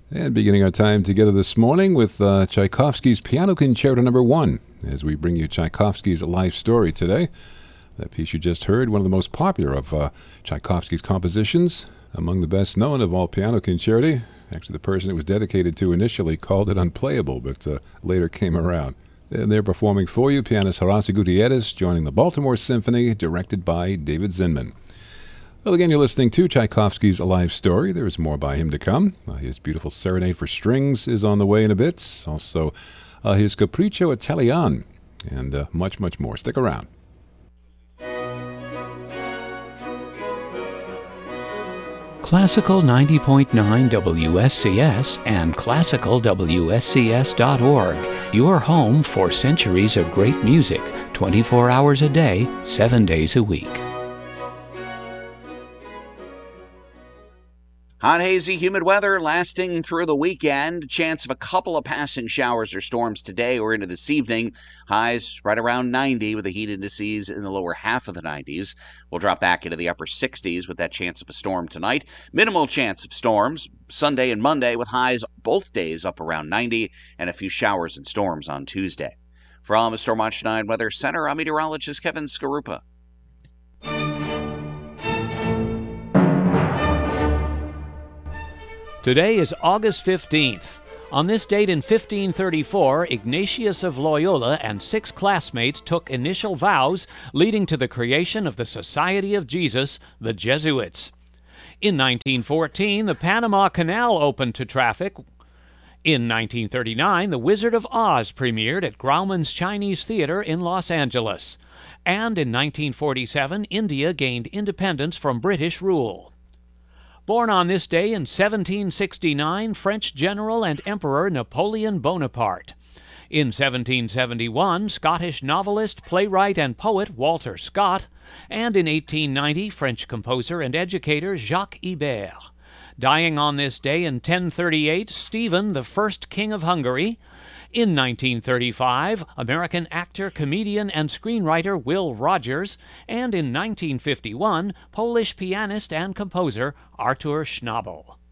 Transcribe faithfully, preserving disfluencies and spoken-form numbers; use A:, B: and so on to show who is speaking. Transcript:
A: And beginning our time together this morning with uh, Tchaikovsky's Piano Concerto Number One, as we bring you Tchaikovsky's life story today. That piece you just heard, one of the most popular of uh, Tchaikovsky's compositions, among the best known of all piano concerti. Actually, the person it was dedicated to initially called it unplayable, but uh, later came around. And they're performing for you pianist Horacio Gutierrez, joining the Baltimore Symphony, directed by David Zinman. Well, again, you're listening to Tchaikovsky's life story. There is more by him to come. Uh, his beautiful Serenade for Strings is on the way in a bit. Also, uh, his Capriccio Italian, and uh, much, much more. Stick around.
B: Classical ninety point nine W S C S and classical W S C S dot org. Your home for centuries of great music, twenty-four hours a day, seven days a week.
C: Hot, hazy, humid weather lasting through the weekend. Chance of a couple of passing showers or storms today or into this evening. Highs right around ninety with the heat indices in the lower half of the nineties. We'll drop back into the upper sixties with that chance of a storm tonight. Minimal chance of storms Sunday and Monday with highs both days up around ninety and a few showers and storms on Tuesday. From the Stormwatch nine Weather Center, I'm meteorologist Kevin Skarupa.
D: Today is August fifteenth. On this date in fifteen thirty-four, Ignatius of Loyola and six classmates took initial vows leading to the creation of the Society of Jesus, the Jesuits. In nineteen fourteen, the Panama Canal opened to traffic. In nineteen thirty-nine, The Wizard of Oz premiered at Grauman's Chinese Theater in Los Angeles. And in nineteen forty-seven, India gained independence from British rule. Born on this day in seventeen sixty-nine, French General and Emperor Napoleon Bonaparte. In seventeen seventy-one, Scottish novelist, playwright, and poet Walter Scott. And in eighteen ninety, French composer and educator Jacques Ibert. Dying on this day in ten thirty-eight, Stephen, the first king of Hungary. In nineteen thirty-five, American actor, comedian, and screenwriter Will Rogers, and in nineteen fifty-one, Polish pianist and composer Artur Schnabel.